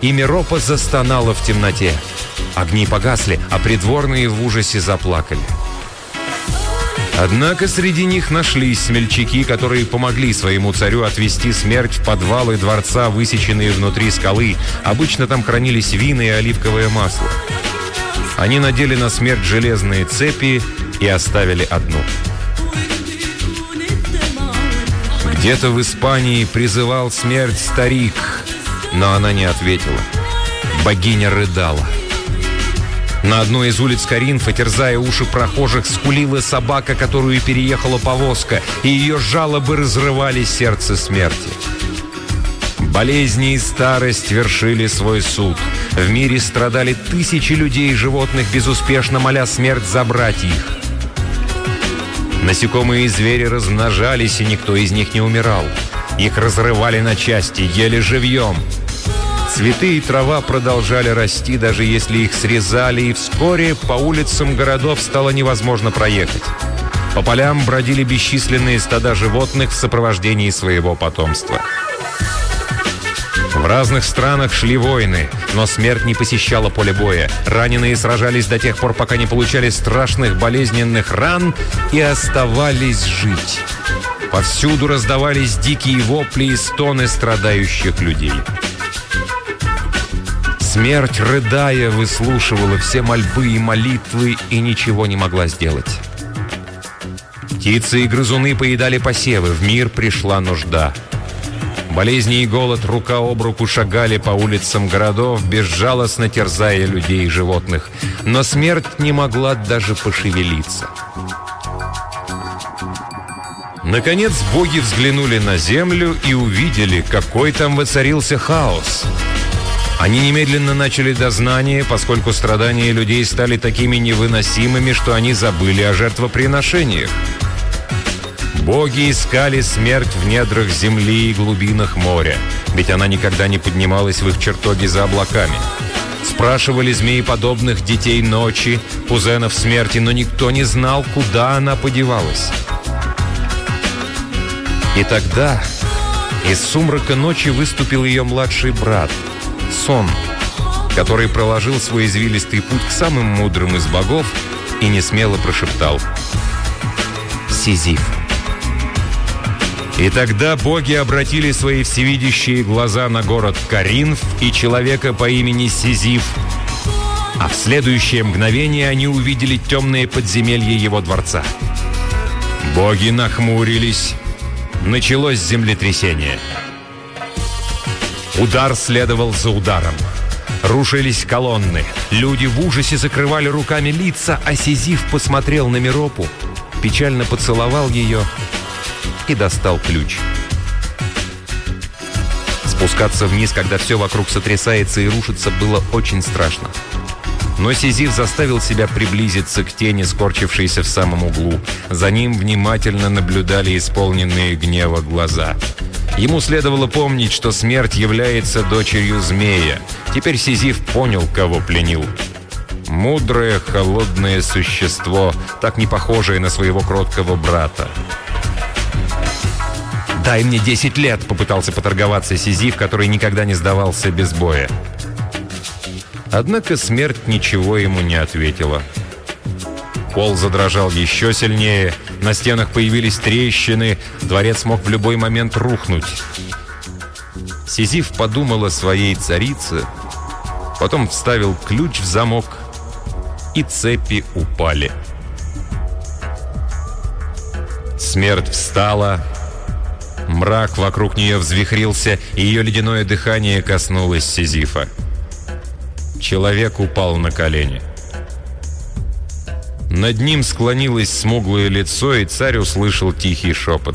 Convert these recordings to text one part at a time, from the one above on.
и Меропа застонала в темноте. Огни погасли, а придворные в ужасе заплакали. Однако среди них нашлись смельчаки, которые помогли своему царю отвести смерть в подвалы дворца, высеченные внутри скалы. Обычно там хранились вина и оливковое масло. Они надели на смерть железные цепи и оставили одну. Где-то в Испании призывал смерть старик, но она не ответила. Богиня рыдала. На одной из улиц Коринфа, терзая уши прохожих, скулила собака, которую переехала повозка, и ее жалобы разрывали сердце смерти. Болезни и старость вершили свой суд. В мире страдали тысячи людей и животных, безуспешно моля смерть забрать их. Насекомые и звери размножались, и никто из них не умирал. Их разрывали на части, ели живьем. Цветы и трава продолжали расти, даже если их срезали, и вскоре по улицам городов стало невозможно проехать. По полям бродили бесчисленные стада животных в сопровождении своего потомства. В разных странах шли войны, но смерть не посещала поле боя. Раненые сражались до тех пор, пока не получали страшных болезненных ран и оставались жить. Повсюду раздавались дикие вопли и стоны страдающих людей. Смерть, рыдая, выслушивала все мольбы и молитвы и ничего не могла сделать. Птицы и грызуны поедали посевы, в мир пришла нужда. Болезни и голод рука об руку шагали по улицам городов, безжалостно терзая людей и животных. Но смерть не могла даже пошевелиться. Наконец боги взглянули на землю и увидели, какой там воцарился хаос. Они немедленно начали дознание, поскольку страдания людей стали такими невыносимыми, что они забыли о жертвоприношениях. Боги искали смерть в недрах земли и глубинах моря, ведь она никогда не поднималась в их чертоги за облаками. Спрашивали змееподобных детей ночи, кузенов смерти, но никто не знал, куда она подевалась. И тогда из сумрака ночи выступил ее младший брат, Сон, который проложил свой извилистый путь к самым мудрым из богов и несмело прошептал: «Сизиф». И тогда боги обратили свои всевидящие глаза на город Коринф и человека по имени Сизиф, а в следующее мгновение они увидели темные подземелья его дворца. Боги нахмурились. Началось землетрясение. Удар следовал за ударом. Рушились колонны. Люди в ужасе закрывали руками лица, а Сизиф посмотрел на Меропу, печально поцеловал ее и достал ключ. Спускаться вниз, когда все вокруг сотрясается и рушится, было очень страшно. Но Сизиф заставил себя приблизиться к тени, скорчившейся в самом углу. За ним внимательно наблюдали исполненные гнева глаза. Ему следовало помнить, что смерть является дочерью змея. Теперь Сизиф понял, кого пленил. Мудрое, холодное существо, так не похожее на своего кроткого брата. «Дай мне 10 лет», — попытался поторговаться Сизиф, который никогда не сдавался без боя. Однако смерть ничего ему не ответила. Пол задрожал еще сильнее, на стенах появились трещины, дворец мог в любой момент рухнуть. Сизиф подумал о своей царице, потом вставил ключ в замок, и цепи упали. Смерть встала, мрак вокруг нее взвихрился, и ее ледяное дыхание коснулось Сизифа. Человек упал на колени. Над ним склонилось смуглое лицо, и царь услышал тихий шепот: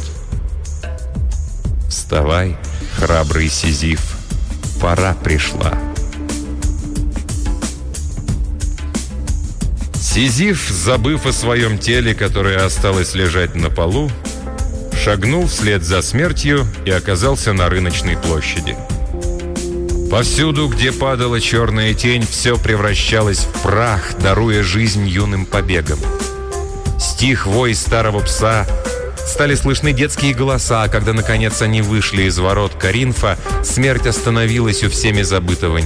«Вставай, храбрый Сизиф, пора пришла». Сизиф, забыв о своем теле, которое осталось лежать на полу, шагнул вслед за смертью и оказался на рыночной площади. Повсюду, где падала черная тень, все превращалось в прах, даруя жизнь юным побегам. Стих вой старого пса, стали слышны детские голоса, а когда, наконец, они вышли из ворот Коринфа, смерть остановилась у всеми забытого